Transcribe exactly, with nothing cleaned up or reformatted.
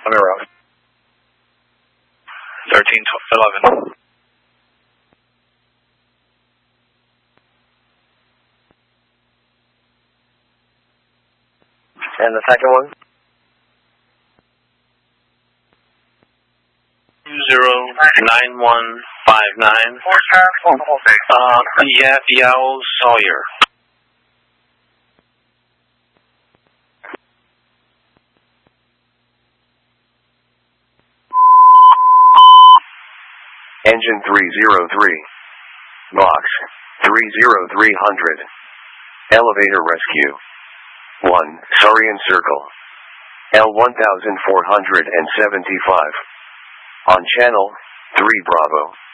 On your route. thirteen eleven. And the second one? Zero nine one five nine. Uh, yeah, Yao Sawyer. Engine three zero three. Box three zero three hundred. Elevator rescue. one. Sarian Circle. L one four seventy-five. On channel three Bravo.